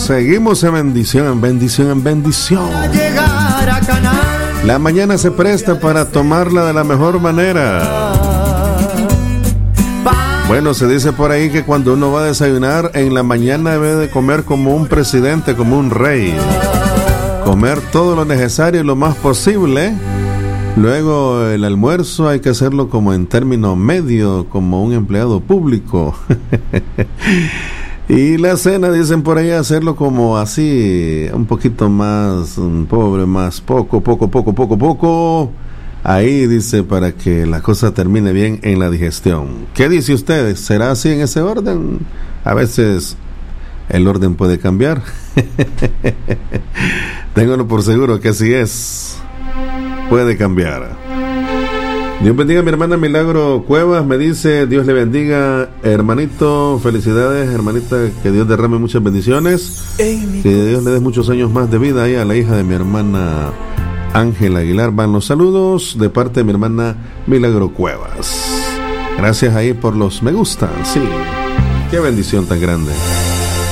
Seguimos en bendición, en bendición, en bendición. La mañana se presta para tomarla de la mejor manera. Bueno, se dice por ahí que cuando uno va a desayunar en la mañana debe de comer como un presidente, como un rey. Comer todo lo necesario y lo más posible. Luego el almuerzo hay que hacerlo como en término medio, como un empleado público. Y la cena, dicen por ahí, hacerlo como así, un poquito más pobre, más poco. Ahí dice, para que la cosa termine bien en la digestión. ¿Qué dice usted? ¿Será así en ese orden? A veces el orden puede cambiar. Ténganlo por seguro que así es. Puede cambiar. Dios bendiga a mi hermana Milagro Cuevas. Me dice, Dios le bendiga, hermanito. Felicidades, hermanita. Que Dios derrame muchas bendiciones. Que Dios le dé muchos años más de vida ahí a la hija de mi hermana Ángela Aguilar. Van los saludos de parte de mi hermana Milagro Cuevas. Gracias ahí por los me gustan. Sí, qué bendición tan grande.